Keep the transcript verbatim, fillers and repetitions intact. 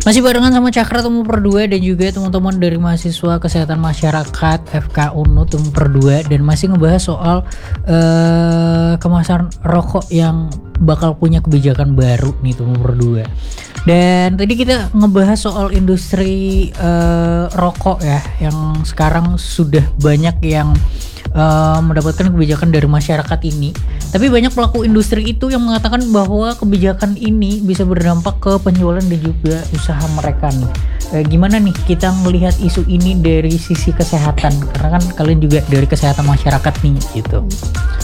Masih barengan sama Cakra Temu Perdua dan juga teman-teman dari mahasiswa kesehatan masyarakat F K U N U Temu Perdua, dan masih ngebahas soal uh, kemasan rokok yang bakal punya kebijakan baru nih Temu Perdua. Dan tadi kita ngebahas soal industri uh, rokok ya, yang sekarang sudah banyak yang Uh, mendapatkan kebijakan dari masyarakat ini. Tapi banyak pelaku industri itu yang mengatakan bahwa kebijakan ini bisa berdampak ke penjualan dan juga usaha mereka nih. Uh, gimana nih kita melihat isu ini dari sisi kesehatan? Karena kan kalian juga dari kesehatan masyarakat nih gitu.